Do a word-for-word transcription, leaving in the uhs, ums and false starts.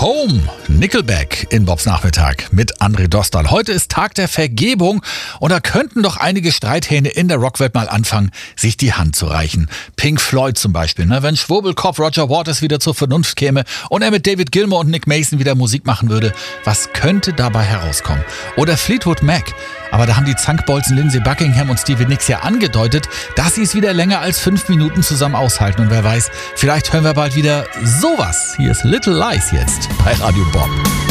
Home, Nickelback in Bobs Nachmittag mit André Dostal. Heute ist Tag der Vergebung und da könnten doch einige Streithähne in der Rockwelt mal anfangen, sich die Hand zu reichen. Pink Floyd zum Beispiel, ne? Wenn Schwurbelkopf Roger Waters wieder zur Vernunft käme und er mit David Gilmour und Nick Mason wieder Musik machen würde, was könnte dabei herauskommen? Oder Fleetwood Mac. Aber da haben die Zankbolzen Lindsey Buckingham und Stevie Nicks ja angedeutet, dass sie es wieder länger als fünf Minuten zusammen aushalten. Und wer weiß, vielleicht hören wir bald wieder sowas. Hier ist Little Lies jetzt bei Radio Bob.